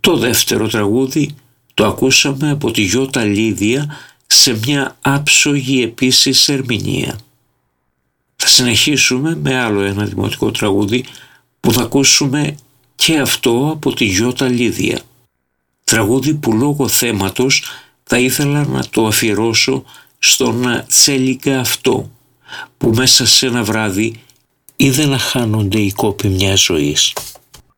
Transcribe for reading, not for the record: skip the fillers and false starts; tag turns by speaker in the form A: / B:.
A: Το δεύτερο τραγούδι το ακούσαμε από τη Γιώτα Λίδια σε μια άψογη επίσης ερμηνεία. Θα συνεχίσουμε με άλλο ένα δημοτικό τραγούδι που θα ακούσουμε και αυτό από τη Γιώτα Λίδια. Τραγούδι που λόγω θέματος θα ήθελα να το αφιερώσω στον Τσέλιγκα αυτό, που μέσα σε ένα βράδυ είδε να χάνονται οι κόποι μιας ζωής.